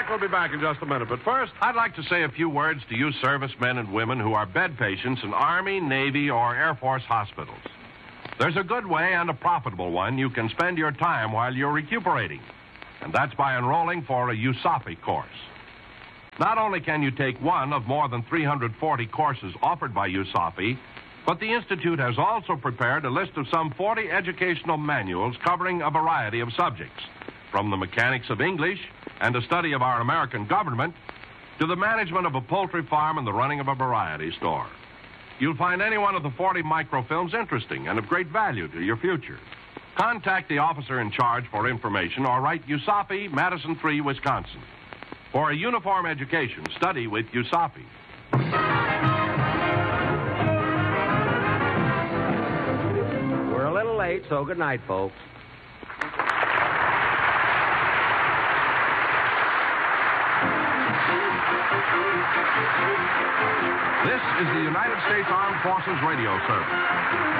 Jack will be back in just a minute. But first, I'd like to say a few words to you servicemen and women who are bed patients in Army, Navy, or Air Force hospitals. There's a good way and a profitable one you can spend your time while you're recuperating. And that's by enrolling for a USAPI course. Not only can you take one of more than 340 courses offered by USAPI, but the Institute has also prepared a list of some 40 educational manuals covering a variety of subjects, from the mechanics of English and a study of our American government to the management of a poultry farm and the running of a variety store. You'll find any one of the 40 microfilms interesting and of great value to your future. Contact the officer in charge for information or write USAPI, Madison 3, Wisconsin. For a uniform education, study with USAPI. We're a little late, so good night, folks. This is the United States Armed Forces Radio Service.